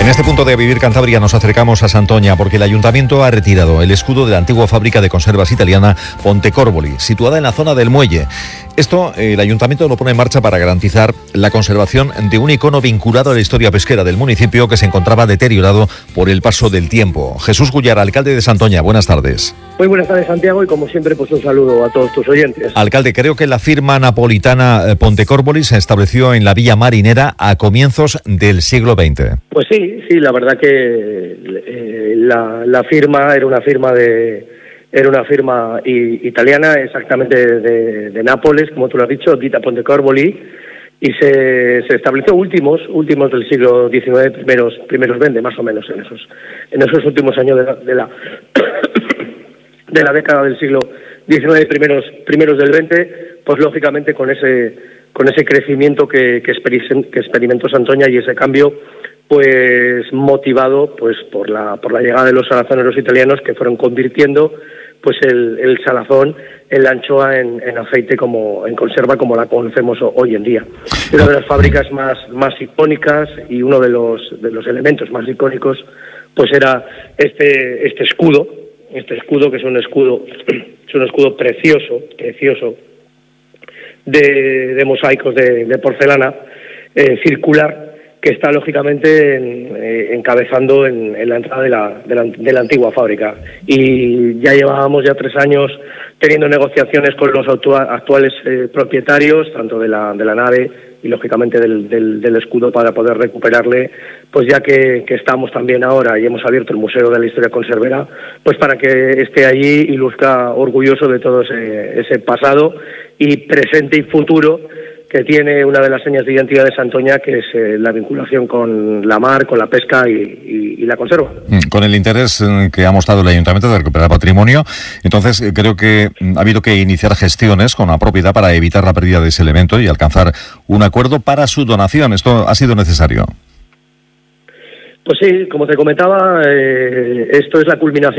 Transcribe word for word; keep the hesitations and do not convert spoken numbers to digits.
En este punto de Vivir Cantabria nos acercamos a Santoña porque el Ayuntamiento ha retirado el escudo de la antigua fábrica de conservas italiana Pontecorvoli, situada en la zona del muelle. Esto eh, el Ayuntamiento lo pone en marcha para garantizar la conservación de un icono vinculado a la historia pesquera del municipio que se encontraba deteriorado por el paso del tiempo. Jesús Gullar, alcalde de Santoña, buenas tardes. Muy buenas tardes, Santiago, y como siempre, pues un saludo a todos tus oyentes. Alcalde, creo que la firma napolitana eh, Pontecorvoli se estableció en la villa marinera a comienzos del siglo veinte. Pues sí, sí, la verdad que eh, la, la firma era una firma de era una firma i, italiana, exactamente de, de Nápoles, como tú lo has dicho, Dita Pontecorvoli, y se, se estableció últimos últimos del siglo diecinueve, primeros primeros veinte, más o menos en esos en esos últimos años de la de la, de la década del siglo diecinueve, primeros primeros del veinte, pues lógicamente con ese con ese crecimiento que que, que experimentó Santoña y ese cambio, pues motivado pues por la por la llegada de los salazoneros italianos, que fueron convirtiendo pues el, el salazón, en la anchoa en, en aceite, como en conserva, como la conocemos hoy en día. Una de las fábricas más más icónicas y uno de los de los elementos más icónicos pues era este este escudo, este escudo que es un escudo es un escudo precioso, precioso de, de mosaicos de, de porcelana eh, circular, que está lógicamente en, eh, encabezando en, en la entrada de la, de, la, de la antigua fábrica. Y ya llevábamos ya tres años teniendo negociaciones con los actua, actuales eh, propietarios, tanto de la, de la nave y lógicamente del, del, del escudo, para poder recuperarle, pues ya que, que estamos también ahora y hemos abierto el Museo de la Historia Conservera, pues para que esté allí y luzca orgulloso de todo ese, ese pasado y presente y futuro que tiene una de las señas de identidad de Santoña, que es eh, la vinculación con la mar, con la pesca y, y, y la conserva. Con el interés que ha mostrado el Ayuntamiento de recuperar patrimonio, entonces eh, creo que ha habido que iniciar gestiones con la propiedad para evitar la pérdida de ese elemento y alcanzar un acuerdo para su donación. ¿Esto ha sido necesario? Pues sí, como te comentaba, eh, esto es la culminación